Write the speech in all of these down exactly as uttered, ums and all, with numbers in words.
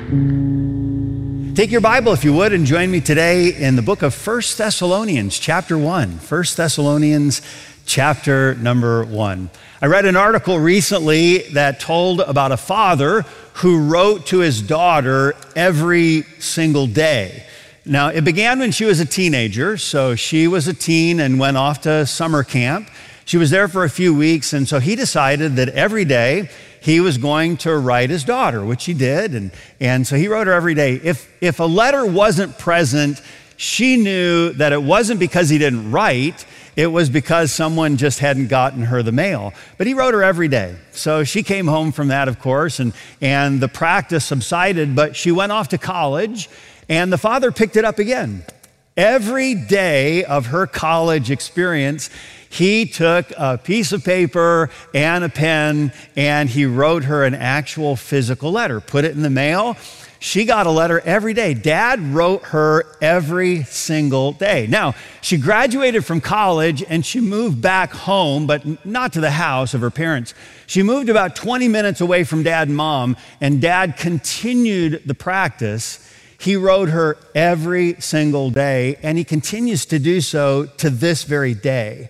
Take your Bible, if you would, and join me today in the book of First Thessalonians, chapter one. First Thessalonians, chapter number one. I read an article recently that told about a father who wrote to his daughter every single day. Now, it began when she was a teenager, so she was a teen and went off to summer camp. She was there for a few weeks, and so he decided that every day he was going to write his daughter, which he did, and, and so he wrote her every day. If, if a letter wasn't present, she knew that it wasn't because he didn't write, it was because someone just hadn't gotten her the mail. But he wrote her every day. So she came home from that, of course, and, and the practice subsided, but she went off to college, and the father picked it up again. Every day of her college experience, he took a piece of paper and a pen and he wrote her an actual physical letter, put it in the mail. She got a letter every day. Dad wrote her every single day. Now, she graduated from college and she moved back home, but not to the house of her parents. She moved about twenty minutes away from Dad and Mom, and Dad continued the practice. He wrote her every single day, and he continues to do so to this very day.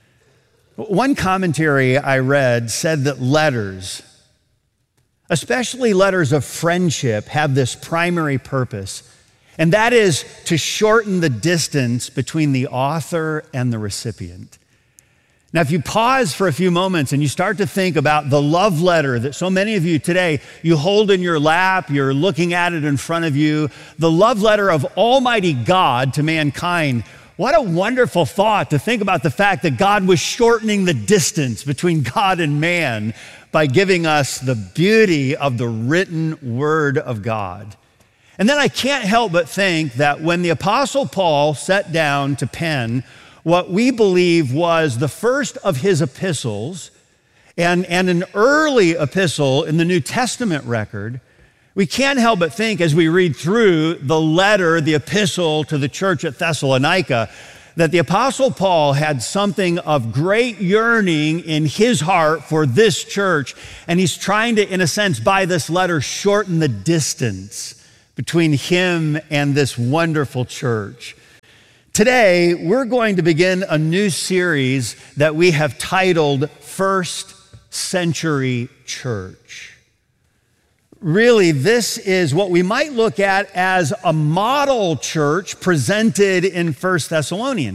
One commentary I read said that letters, especially letters of friendship, have this primary purpose, and that is to shorten the distance between the author and the recipient. Now, if you pause for a few moments and you start to think about the love letter that so many of you today, you hold in your lap, you're looking at it in front of you, the love letter of Almighty God to mankind, what a wonderful thought to think about the fact that God was shortening the distance between God and man by giving us the beauty of the written word of God. And then I can't help but think that when the Apostle Paul sat down to pen what we believe was the first of his epistles and, and an early epistle in the New Testament record, we can't help but think as we read through the letter, the epistle to the church at Thessalonica, that the Apostle Paul had something of great yearning in his heart for this church, and he's trying to, in a sense, by this letter, shorten the distance between him and this wonderful church. Today, we're going to begin a new series that we have titled First Century Church. Really, this is what we might look at as a model church presented in First Thessalonians.